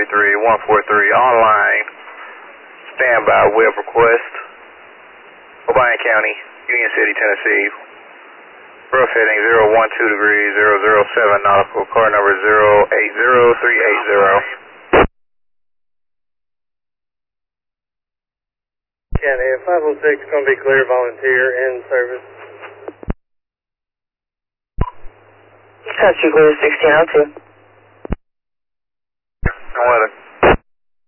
143 online. Standby web request. Obion County, Union City, Tennessee. Rough heading 012 degrees, 007 nautical, car number 080380. County, 506 going to be clear, volunteer, in service. Country clear 1602. Weather.